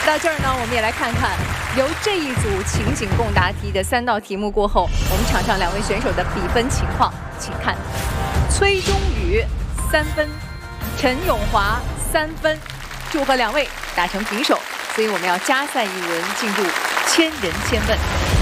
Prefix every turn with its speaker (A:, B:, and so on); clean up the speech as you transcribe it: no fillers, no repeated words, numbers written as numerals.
A: 到这儿呢，我们也来看看由这一组情景共答题的3道题目过后，我们场上2位选手的比分情况，请看：崔中宇3分，陈永华3分，祝贺2位打成平手，所以我们要加赛一轮，进入千人千问。